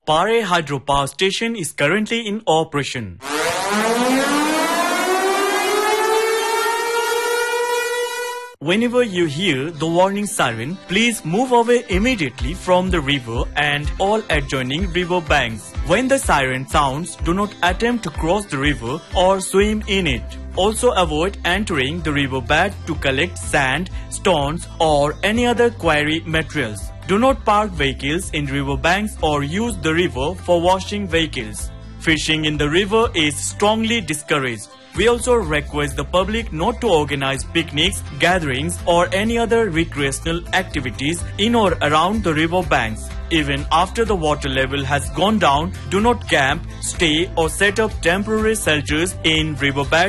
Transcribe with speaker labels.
Speaker 1: Pare Hydropower Station is currently in operation. Whenever you hear the warning siren, please move away immediately from the river and all adjoining river banks. When the siren sounds, do not attempt to cross the river or swim in it. Also avoid entering the riverbed to collect sand, stones or any other quarry materials. Do not park vehicles in riverbanks or use the river for washing vehicles. Fishing in the river is strongly discouraged. We also request the public not to organize picnics, gatherings or any other recreational activities in or around the river banks. Even after the water level has gone down, do not camp, stay or set up temporary shelters in riverbeds